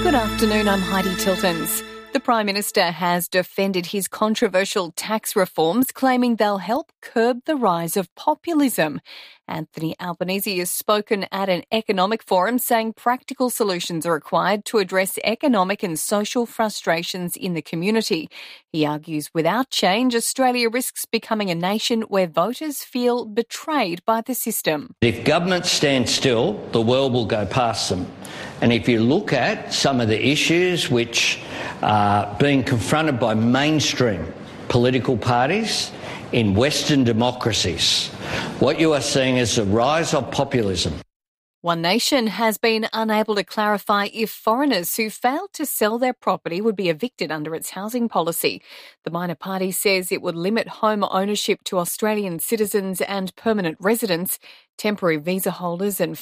Good afternoon, I'm Heidi Tiltons. The Prime Minister has defended his controversial tax reforms, claiming they'll help curb the rise of populism. Anthony Albanese has spoken at an economic forum, saying practical solutions are required to address economic and social frustrations in the community. He argues without change, Australia risks becoming a nation where voters feel betrayed by the system. If governments stand still, the world will go past them. And if you look at some of the issues which are being confronted by mainstream political parties in Western democracies, what you are seeing is the rise of populism. One Nation has been unable to clarify if foreigners who failed to sell their property would be evicted under its housing policy. The minor party says it would limit home ownership to Australian citizens and permanent residents. Temporary visa holders and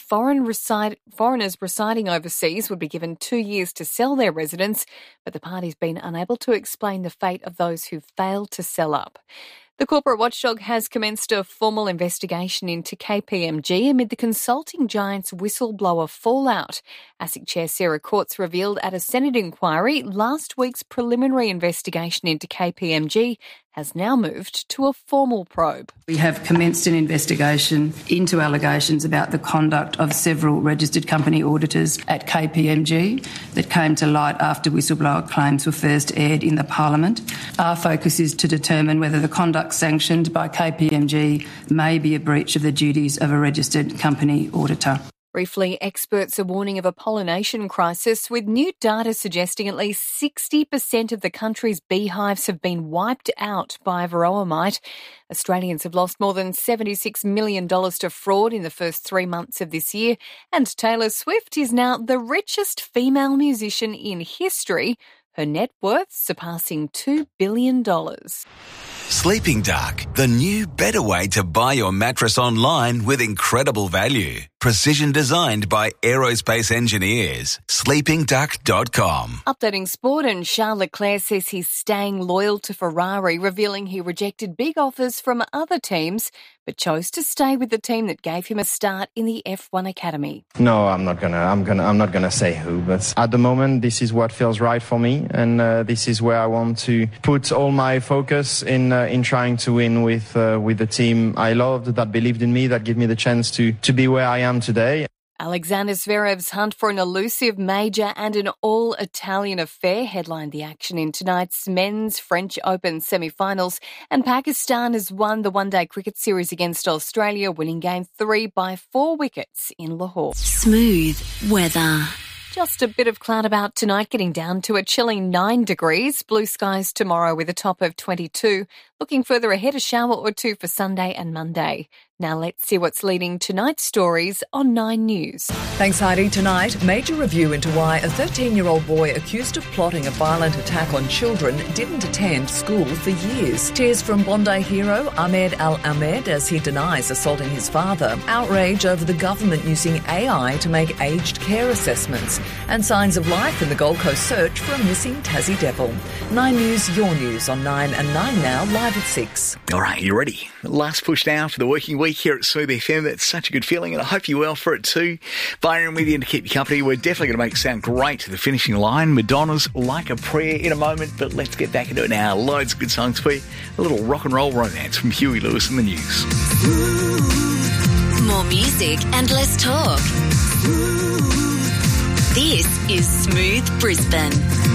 foreigners residing overseas would be given 2 years to sell their residence, but the party's been unable to explain the fate of those who failed to sell up. The corporate watchdog has commenced a formal investigation into KPMG amid the consulting giant's whistleblower fallout. ASIC Chair Sarah Courts revealed at a Senate inquiry last week's preliminary investigation into KPMG has now moved to a formal probe. We have commenced an investigation into allegations about the conduct of several registered company auditors at KPMG that came to light after whistleblower claims were first aired in the Parliament. Our focus is to determine whether the conduct sanctioned by KPMG may be a breach of the duties of a registered company auditor. Briefly, experts are warning of a pollination crisis, with new data suggesting at least 60% of the country's beehives have been wiped out by varroa mite. Australians have lost more than $76 million to fraud in the first 3 months of this year, and Taylor Swift is now the richest female musician in history, her net worth surpassing $2 billion. Sleeping Dark, the new better way to buy your mattress online with incredible value. Precision designed by aerospace engineers. sleepingduck.com. Updating sport, and Charles Leclerc says he's staying loyal to Ferrari, revealing he rejected big offers from other teams but chose to stay with the team that gave him a start in the F1 Academy. No, I'm not gonna say who, but at the moment this is what feels right for me, and this is where I want to put all my focus in trying to win with the team I loved, that believed in me, that gave me the chance to be where I am today. Alexander Zverev's hunt for an elusive major and an all-Italian affair headlined the action in tonight's men's French Open semi-finals, and Pakistan has won the one-day cricket series against Australia, winning Game 3 by 4 wickets in Lahore. Smooth weather. Just a bit of cloud about tonight, getting down to a chilling 9 degrees. Blue skies tomorrow with a top of 22. Looking further ahead, a shower or two for Sunday and Monday. Now let's see what's leading tonight's stories on 9 News. Thanks, Heidi. Tonight, major review into why a 13-year-old boy accused of plotting a violent attack on children didn't attend school for years. Tears from Bondi hero Ahmed Al-Ahmed as he denies assaulting his father. Outrage over the government using AI to make aged care assessments. And signs of life in the Gold Coast search for a missing Tassie devil. 9 News, your news on 9 and 9 now, live at 6. All right, you ready? Last push now for the working week here at Smooth FM. That's such a good feeling, and I hope you're well for it too. Byron with you to keep you company. We're definitely going to make it sound great to the finishing line. Madonna's Like a Prayer in a moment, but let's get back into it now. Loads of good songs for you. A little rock and roll romance from Huey Lewis and the News. More music and less talk. This is Smooth Brisbane.